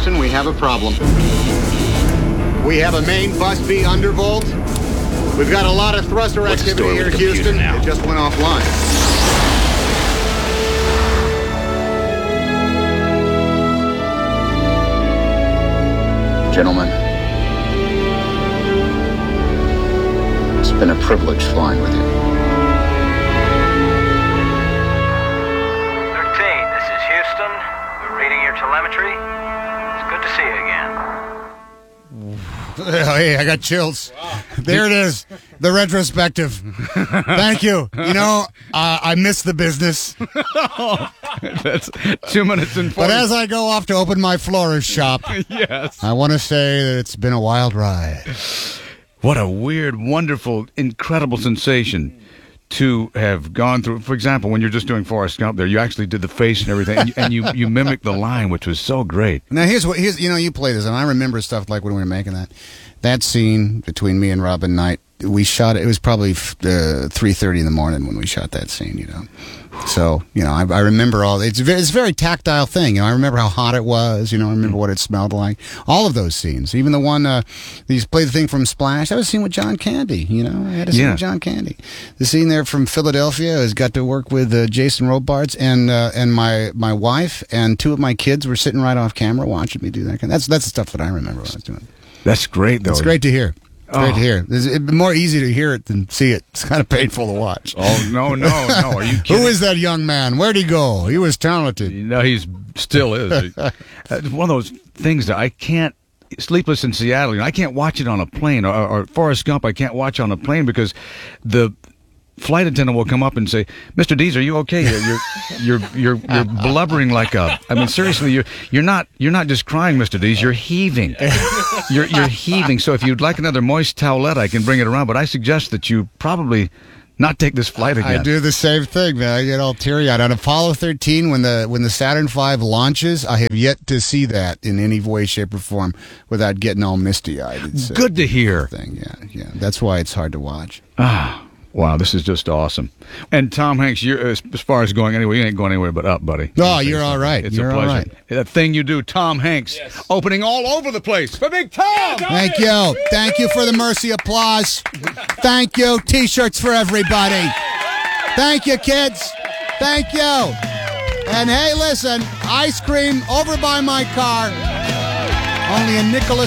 Houston, we have a problem. We have a main bus B undervolt. We've got a lot of thruster activity here in Houston. Now? It just went offline. Gentlemen, it's been a privilege flying with you. 13, this is Houston. We're reading your telemetry. It's good to see you again. Hey, I got chills. Wow. There it is, the retrospective. Thank you. You know, I miss the business. That's 2 minutes and 40. But as I go off to open my florist shop, yes, I want to say that it's been a wild ride. What a weird, wonderful, incredible sensation to have gone through. For example, when you're just doing Forrest Gump there, you actually did the face and everything, and you mimicked the line, which was so great. Now, here's you know, you play this, and I remember stuff like when we were making that scene between me and Robin Knight. We shot it. It was probably 3:30 in the morning when we shot that scene. You know, so you know, I remember all. It's a very tactile thing. You know, I remember how hot it was. You know, I remember what it smelled like. All of those scenes, even the one these played the thing from Splash. That was a scene with John Candy. You know, I had a scene with John Candy. The scene there from Philadelphia has got to work with Jason Robards and my wife and two of my kids were sitting right off camera watching me do that. That's the stuff that I remember when I was doing. That's great, though. It's great to hear. Great to hear. It's more easy to hear it than see it. It's kind of painful to watch. Oh, no. Are you kidding? Who is that young man? Where'd he go? He was talented. No, he still is. It's one of those things that I can't. Sleepless in Seattle, you know, I can't watch it on a plane. Or Forrest Gump, I can't watch on a plane because the flight attendant will come up and say, "Mr. Dees, are you okay? You're blubbering like a. I mean, seriously, you're not just crying, Mr. Dees. You're heaving. You're heaving. So if you'd like another moist towelette, I can bring it around. But I suggest that you probably not take this flight again." I do the same thing, man. I get all teary-eyed. On Apollo 13, when the Saturn V launches, I have yet to see that in any way, shape, or form without getting all misty-eyed. It's good to hear. Thing. Yeah. That's why it's hard to watch. Wow, this is just awesome. And Tom Hanks, you're, as far as going anywhere, you ain't going anywhere but up, buddy. Oh, you're all right. It's you're a pleasure. All right. That thing you do, Tom Hanks, opening all over the place for Big Tom. Thank you. Thank you for the mercy applause. Thank you. T-shirts for everybody. Thank you, kids. Thank you. And hey, listen, ice cream over by my car. Only a nickel a